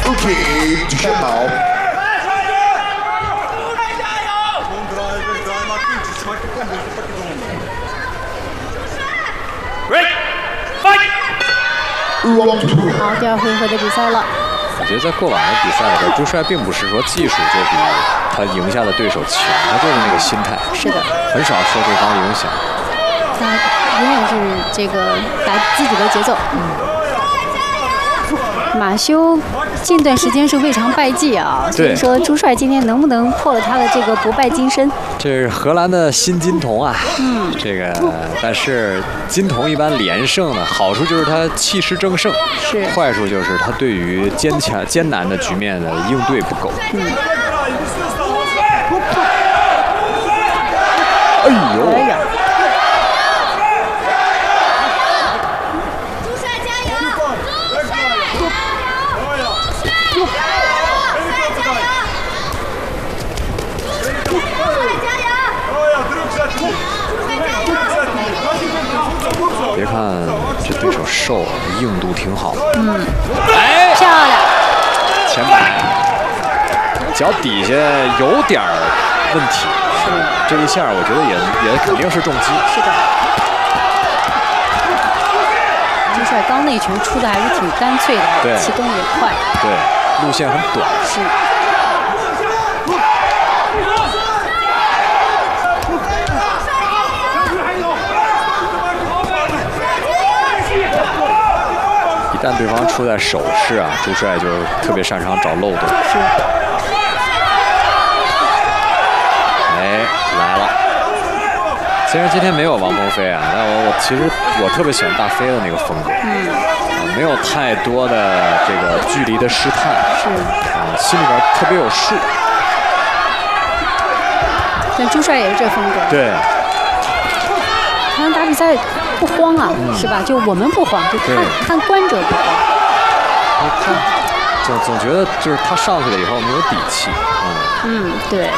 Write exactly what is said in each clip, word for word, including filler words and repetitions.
OK， 朱帅好。 Ready, fight！ 好，第二回合的比赛了。 我觉得在过往的比赛里边，朱帅并不是说技术就比他赢下的对手强，他就是那个心态。 是的， 很少受对方影响。 他永远是这个打自己的节奏。嗯。马修近段时间是未尝败绩啊，所以说朱帅今天能不能破了他的这个不败金身？ 这是荷兰的新金童啊， 嗯， 这个但是金童一般连胜呢，好处就是他气势正盛， 是；坏处就是他对于坚强艰难的局面的应对不够。 嗯。 哎呦！哎呀！别看这对手瘦，硬度挺好。 嗯， 哎， 漂亮！ 前摆，脚底下有点问题。 是的， 这一下我觉得也也肯定是重击。 是的。朱帅刚那一拳出的还是挺干脆的， 对， 启动也快， 对，路线很短。 是。 一旦对方出在手势啊，朱帅就特别擅长找漏洞。 是。 哎，来了。虽然今天没有王鹏飞啊，但我我其实我特别喜欢大飞的那个风格。 嗯。 啊，没有太多的这个距离的试探。 是。 啊，心里边特别有数。 但朱帅也是这风格。 对。 他们打比赛不慌啊，嗯、是吧？就我们不慌，就看看观者不慌。 他总总觉得就是他上去了以后没有底气。嗯。 嗯，对。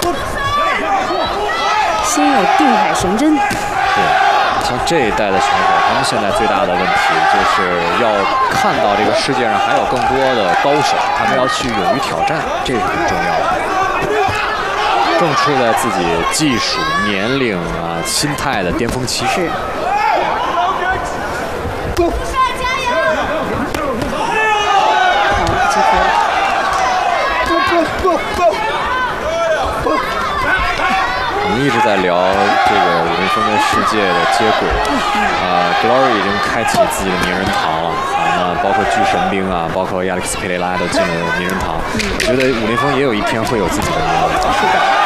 心有定海神针。 对，像这一代的选手，他们现在最大的问题就是要看到这个世界上还有更多的高手，他们要去勇于挑战，这是很重要的。正处在自己技术、年龄啊、心态的巅峰期。 是。好，机会。 我们一直在聊这个武林风跟世界的接轨，啊 ，Glory 已经开启自己的名人堂了啊，那包括巨神兵啊，包括亚历克斯佩雷拉都进了名人堂。我觉得武林风也有一天会有自己的名人堂。 是的。